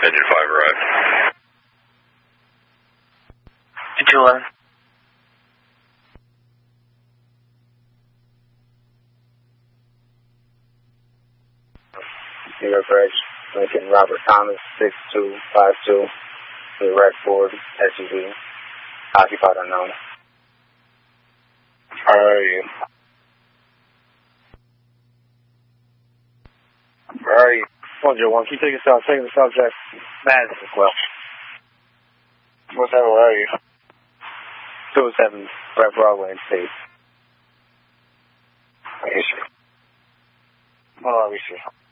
Engine 5 arrived. 211. New York Bridge, Lincoln Robert Thomas, 6252, the Red Ford SUV, occupied unknown. How are you? Where are you? 101, can you take us out? Taking the subject, Madison, well. What's that, where are you? 207, Red Broadway in State. Yes, sir. Well, obviously.